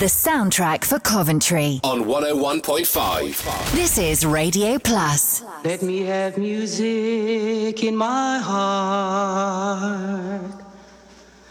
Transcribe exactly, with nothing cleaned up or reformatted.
the soundtrack for Coventry. On one oh one point five. This is Radio Plus. Let me have music in my heart.